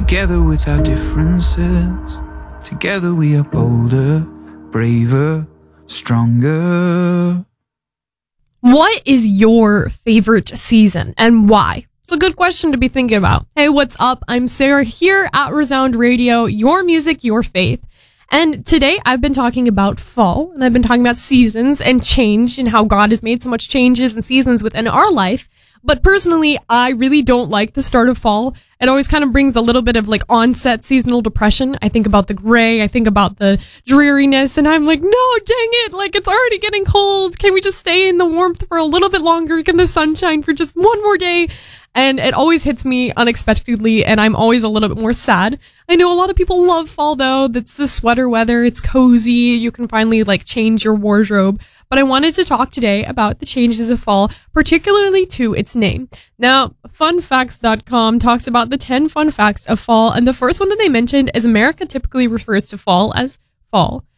Together with our differences, together we are bolder, braver, stronger. What is your favorite season and why? It's a good question to be thinking about. Hey, what's up? I'm Sarah here at Resound Radio, your music, your faith. And today I've been talking about fall, and I've been talking about seasons and change and how God has made so much changes and seasons within our life. But personally, I really don't like the start of fall. It always kind of brings a little bit of like onset seasonal depression. I think about the gray, I think about the dreariness, and I'm like, no, dang it, like it's already getting cold. Can we just stay in the warmth for a little bit longer? Can the sun shine for just one more day? And it always hits me unexpectedly, and I'm always a little bit more sad. I know a lot of people love fall though. That's the sweater weather. It's cozy. You can finally like change your wardrobe. But I wanted to talk today about the changes of fall, particularly to its name. Now, funfacts.com talks about the 10 fun facts of fall, and the first one that they mentioned is America typically refers to fall as fall.